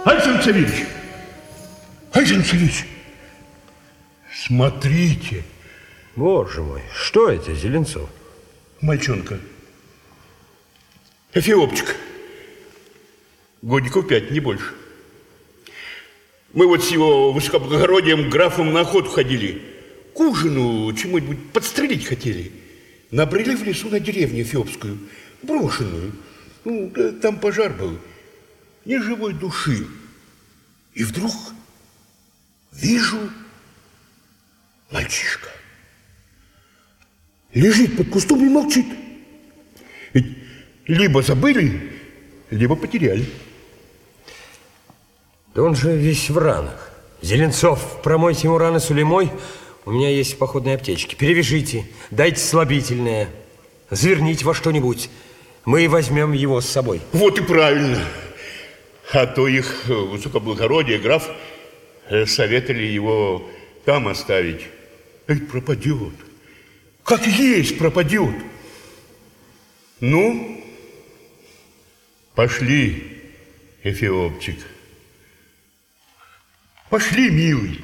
Александр Савельевич! Александр Савельевич! Смотрите! Боже мой, что это, Зеленцов? Мальчонка. Эфиопчик. Годиков 5, не больше. Мы вот с его высокоблагородием графом на охоту ходили. К ужину чему-нибудь подстрелить хотели. Набрели в лесу на деревню эфиопскую, брошенную. Ну, там пожар был. Ни живой души. И вдруг вижу мальчишка. Лежит под кустом и молчит. Ведь либо забыли, либо потеряли. Да он же весь в ранах. Зеленцов, промойте ему раны сулеймой. У меня есть в походной аптечке. Перевяжите, дайте слабительное. Заверните во что-нибудь. Мы возьмем его с собой. Вот и правильно. А то их высокоблагородие, граф, советовали его там оставить. Ведь пропадет. Как есть пропадет. Ну, пошли, эфиопчик. Пошли, милый.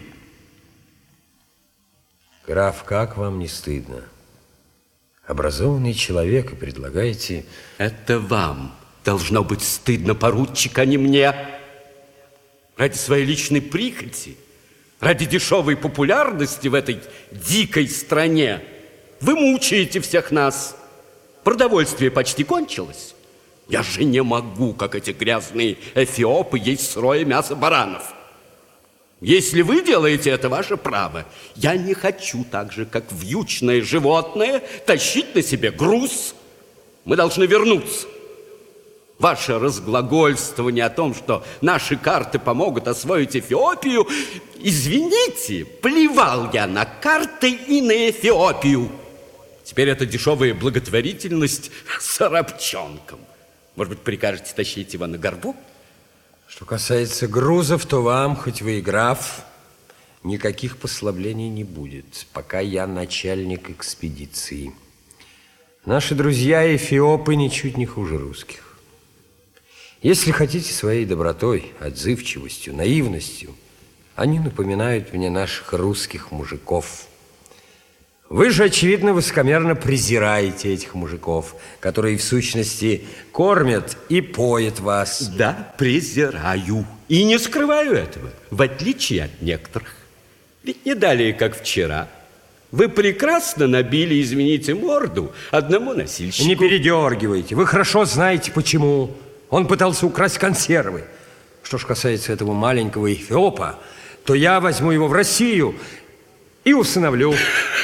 Граф, как вам не стыдно? Образованный человек, и предлагаете... Это вам должно быть стыдно, поручик, а не мне. Ради своей личной прихоти, ради дешевой популярности в этой дикой стране вы мучаете всех нас. Продовольствие почти кончилось. Я же не могу, как эти грязные эфиопы, есть сырое мясо баранов. Если вы делаете это, ваше право. Я не хочу так же, как вьючное животное, тащить на себе груз. Мы должны вернуться. Ваше разглагольствование о том, что наши карты помогут освоить Эфиопию, извините, плевал я на карты и на Эфиопию. Теперь это дешевая благотворительность с арабчонком. Может быть, прикажете тащить его на горбу? Что касается грузов, то вам, хоть вы и граф, никаких послаблений не будет, пока я начальник экспедиции. Наши друзья эфиопы ничуть не хуже русских. Если хотите, своей добротой, отзывчивостью, наивностью, они напоминают мне наших русских мужиков. Вы же, очевидно, высокомерно презираете этих мужиков, которые, в сущности, кормят и поят вас. Да, презираю. И не скрываю этого, в отличие от некоторых. Ведь не далее, как вчера, вы прекрасно набили, извините, морду одному носильщику. Не передергивайте. Вы хорошо знаете, почему. Он пытался украсть консервы. Что ж касается этого маленького эфиопа, то я возьму его в Россию и усыновлю.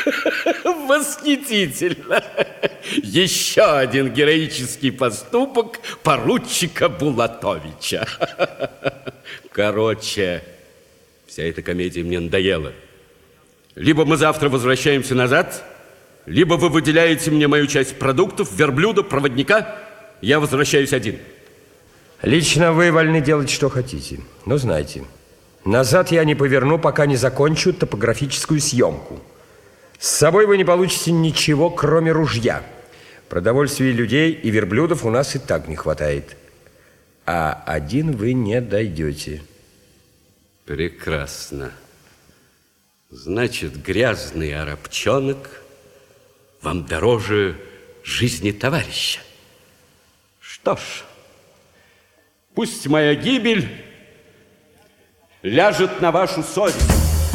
Восхитительно! Еще один героический поступок поручика Булатовича. Короче, вся эта комедия мне надоела. Либо мы завтра возвращаемся назад, либо вы выделяете мне мою часть продуктов, верблюда, проводника. Я возвращаюсь один. Лично вы вольны делать, что хотите. Но знайте, назад я не поверну, пока не закончу топографическую съемку. С собой вы не получите ничего, кроме ружья. Продовольствия людей и верблюдов у нас и так не хватает. А один вы не дойдете. Прекрасно. Значит, грязный арабчонок вам дороже жизни товарища. Что ж, пусть моя гибель ляжет на вашу совесть.